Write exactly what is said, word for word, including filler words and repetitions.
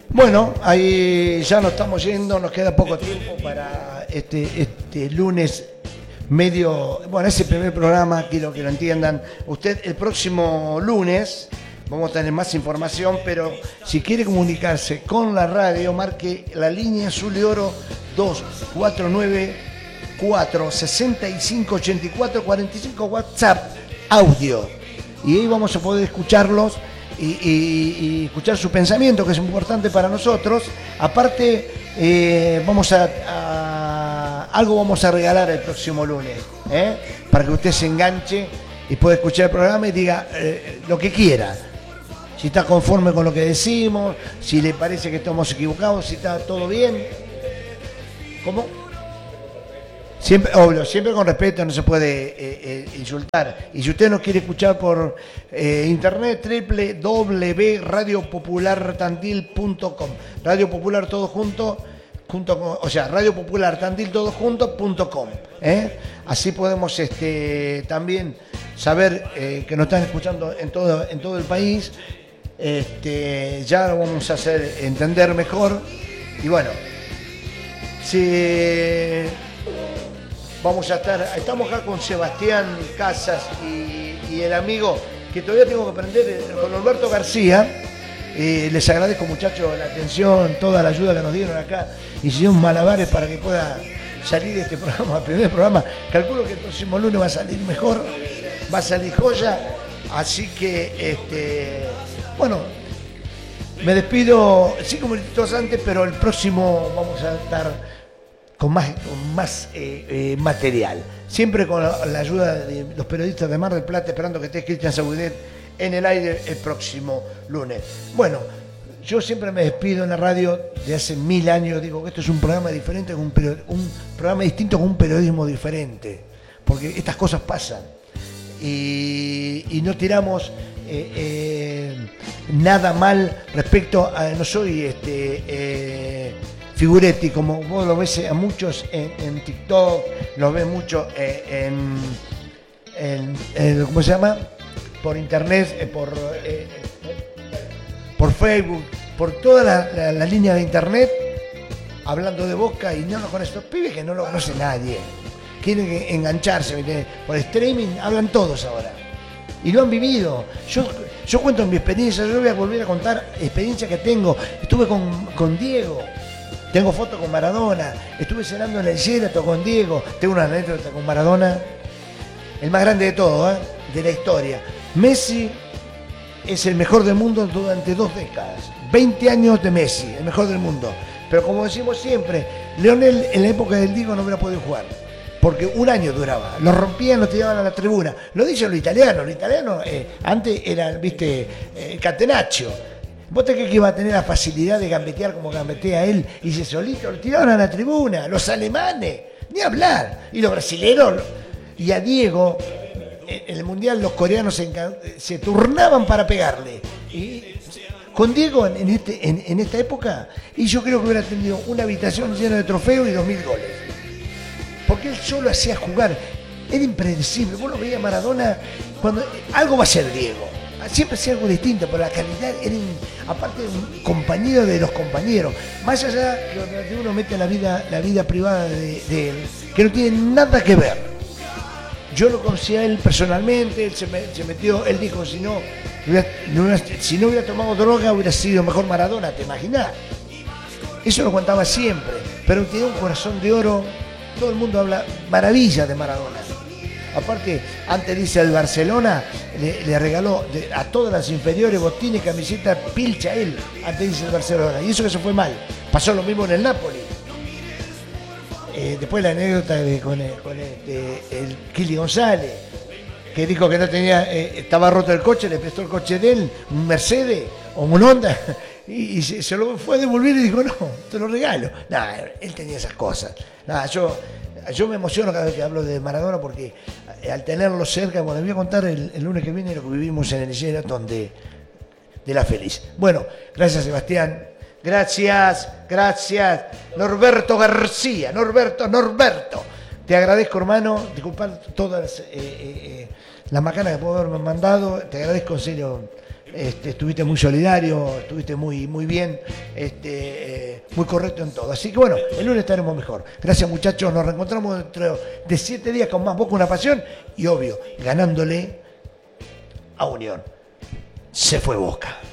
Bueno, ahí ya nos estamos yendo, nos queda poco tiempo para este, este lunes medio, bueno, ese primer programa, quiero que lo entiendan. Usted el próximo lunes vamos a tener más información, pero si quiere comunicarse con la radio, marque la línea azul y oro dos cuatro nueve cuatro seis cinco ocho cuatro cuatro cinco WhatsApp audio. Y ahí vamos a poder escucharlos y, y, y escuchar su pensamiento, que es importante para nosotros. Aparte, eh, vamos a, a algo vamos a regalar el próximo lunes, ¿eh? Para que usted se enganche y pueda escuchar el programa y diga eh, lo que quiera. Si está conforme con lo que decimos, si le parece que estamos equivocados, si está todo bien. ¿Cómo? Siempre, obvio, siempre con respeto, no se puede eh, eh, insultar. Y si usted nos quiere escuchar por eh, internet, doble u doble u doble u punto radio popular tandil punto com. Radio Popular todo junto, junto con, o sea, Radio Popular Tandil todo junto punto com. ¿eh? Así podemos este, también saber eh, que nos están escuchando en todo, en todo el país. Este, ya lo vamos a hacer entender mejor. Y bueno, si vamos a estar, estamos acá con Sebastián Casas y, y el amigo que todavía tengo que aprender, con Norberto García. Eh, les agradezco, muchachos, la atención, toda la ayuda que nos dieron acá. Hicieron malabares para que pueda salir este programa, el primer programa. Calculo que el próximo lunes va a salir mejor, va a salir joya. Así que, este, bueno, me despido cinco minutos antes, pero el próximo vamos a estar con más, con más eh, eh, material. Siempre con la, la ayuda de los periodistas de Mar del Plata, esperando que esté Cristian Saudet en el aire el próximo lunes. Bueno, yo siempre me despido en la radio de hace mil años, digo que esto es un programa diferente, un, un programa distinto con un periodismo diferente, porque estas cosas pasan y, y no tiramos eh, eh, nada mal respecto a, no soy este eh, figuretti, como vos lo ves a muchos en, en TikTok, lo ves mucho eh, en, en, en, ¿cómo se llama? Por internet, eh, por, eh, por Facebook, por toda la, la, la línea de internet, hablando de Boca y no con estos pibes que no lo conoce nadie. Quieren engancharse, ¿viste? Por streaming, hablan todos ahora. Y lo han vivido. Yo, yo cuento mi experiencia, yo voy a volver a contar experiencia que tengo. Estuve con, con Diego. Tengo fotos con Maradona, estuve cenando en el Sheraton con Diego, tengo una anécdota con Maradona, el más grande de todo, ¿eh? De la historia. Messi es el mejor del mundo durante dos décadas, veinte años de Messi, el mejor del mundo. Pero como decimos siempre, Lionel en la época del Diego no hubiera podido jugar, porque un año duraba, lo rompían, lo tiraban a la tribuna. Lo dicen los italianos, los italianos eh, antes eran, viste, eh, catenaccio. ¿Vos te crees que iba a tener la facilidad de gambetear como gambetea él? Y se solito lo tiraron a la tribuna. Los alemanes, ni hablar. Y los brasileños. Y a Diego, en el Mundial, los coreanos se, se turnaban para pegarle. Y con Diego, en, este, en, en esta época, y yo creo que hubiera tenido una habitación llena de trofeos y dos mil goles. Porque él solo hacía jugar. Era impredecible. Vos lo veías Maradona, cuando algo va a ser Diego. Siempre hacía algo distinto, pero la calidad era, aparte, un compañero de los compañeros. Más allá que uno mete la vida, la vida privada de, de él, que no tiene nada que ver. Yo lo conocí a él personalmente, él se, me, se metió, él dijo, si no, no, si no hubiera tomado droga, hubiera sido mejor Maradona, ¿te imaginás? Eso lo contaba siempre, pero tenía un corazón de oro. Todo el mundo habla maravillas de Maradona. Aparte, antes dice el Barcelona, le, le regaló de, a todas las inferiores botines, camiseta, pilcha a él, antes dice el Barcelona. Y eso que se fue mal. Pasó lo mismo en el Napoli. Eh, después la anécdota de, con, el, con el, de, el Kili González, que dijo que no tenía, eh, estaba roto el coche, le prestó el coche de él, un Mercedes o un Honda, y, y se, se lo fue a devolver y dijo, no, te lo regalo. Nada, él tenía esas cosas. Nada, yo... Yo me emociono cada vez que hablo de Maradona porque al tenerlo cerca, bueno, voy a contar el, el lunes que viene lo que vivimos en el Sheraton de, de La Feliz. Bueno, gracias Sebastián, gracias, gracias Norberto García, Norberto, Norberto. Te agradezco, hermano, disculpar todas eh, eh, las macanas que puedo haberme mandado, te agradezco en serio este, estuviste muy solidario, estuviste muy, muy bien, este, eh, muy correcto en todo. Así que bueno, el lunes estaremos mejor. Gracias muchachos, nos reencontramos dentro de siete días con más Boca Una Pasión y obvio, ganándole a Unión. Se fue Boca.